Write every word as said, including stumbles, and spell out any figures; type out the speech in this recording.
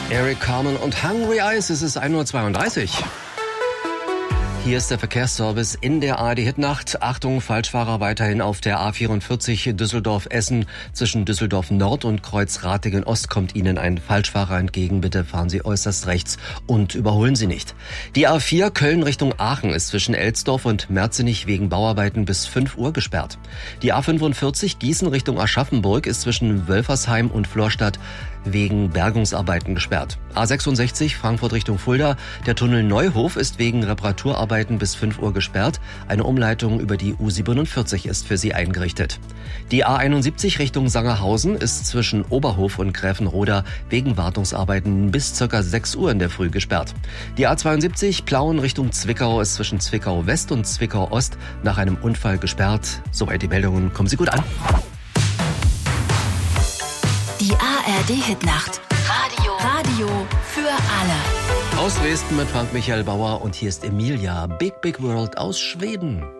Eric Carmen und Hungry Eyes, es ist ein Uhr zweiunddreißig. Hier ist der Verkehrsservice in der A R D-Hitnacht. Achtung, Falschfahrer weiterhin auf der A vierundvierzig Düsseldorf-Essen. Zwischen Düsseldorf Nord und Kreuz Ratingen-Ost kommt Ihnen ein Falschfahrer entgegen. Bitte fahren Sie äußerst rechts und überholen Sie nicht. Die A vier Köln Richtung Aachen ist zwischen Elsdorf und Merzenich wegen Bauarbeiten bis fünf Uhr gesperrt. Die A fünfundvierzig Gießen Richtung Aschaffenburg ist zwischen Wölfersheim und Florstadt wegen Bergungsarbeiten gesperrt. A sechsundsechzig Frankfurt Richtung Fulda. Der Tunnel Neuhof ist wegen Reparaturarbeiten bis fünf Uhr gesperrt. Eine Umleitung über die U siebenundvierzig ist für Sie eingerichtet. Die A einundsiebzig Richtung Sangerhausen ist zwischen Oberhof und Gräfenroda wegen Wartungsarbeiten bis ca. sechs Uhr in der Früh gesperrt. Die A zweiundsiebzig Plauen Richtung Zwickau ist zwischen Zwickau West und Zwickau Ost nach einem Unfall gesperrt. Soweit die Meldungen. Kommen Sie gut an. Die A R D-Hitnacht. Radio. Radio für alle. Aus Dresden mit Frank Michael Bauer und hier ist Emilia, Big Big World aus Schweden.